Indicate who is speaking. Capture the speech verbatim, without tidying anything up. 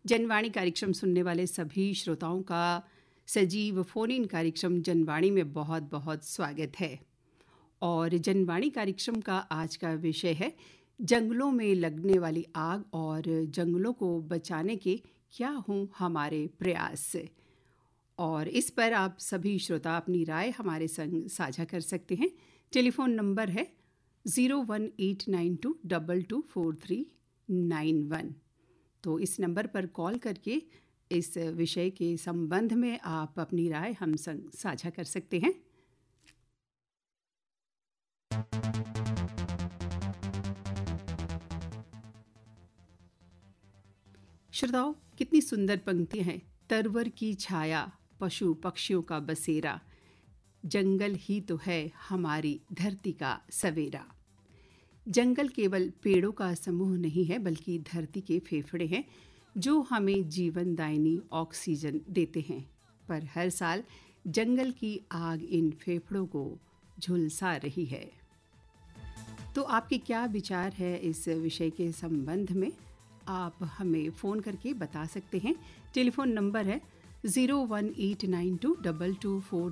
Speaker 1: जनवाणी कार्यक्रम सुनने वाले सभी श्रोताओं का सजीव फोन इन कार्यक्रम जनवाणी में बहुत बहुत स्वागत है। और जनवाणी कार्यक्रम का आज का विषय है जंगलों में लगने वाली आग और जंगलों को बचाने के क्या हों हमारे प्रयास। और इस पर आप सभी श्रोता अपनी राय हमारे संग साझा कर सकते हैं। टेलीफोन नंबर है zero one eight nine to double two four three nine one. तो इस नंबर पर कॉल करके इस विषय के संबंध में आप अपनी राय हम संग साझा कर सकते हैं। श्रोताओं, कितनी सुंदर पंक्तियां हैं। तरवर की छाया, पशु पक्षियों का बसेरा, जंगल ही तो है हमारी धरती का सवेरा। जंगल केवल पेड़ों का समूह नहीं है, बल्कि धरती के फेफड़े हैं जो हमें जीवनदायिनी ऑक्सीजन देते हैं। पर हर साल जंगल की आग इन फेफड़ों को झुलसा रही है। तो आपके क्या विचार है इस विषय के संबंध में? आप हमें फ़ोन करके बता सकते हैं। टेलीफोन नंबर है zero one eight nine to double two four